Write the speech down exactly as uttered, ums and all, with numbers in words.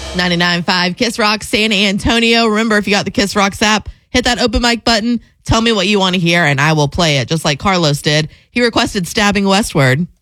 ninety-nine point five Kiss Rock San Antonio. Remember, if you got the Kiss Rocks app, hit that open mic button. Tell me what you want to hear, and I will play it, just like Carlos did. He requested Stabbing Westward.